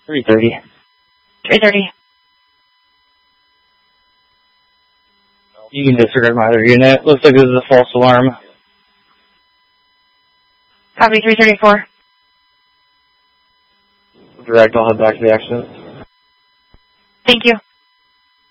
330. 330. You can disregard my other unit. Looks like this is a false alarm. Copy 334. Direct, I'll head back to the accident. Thank you.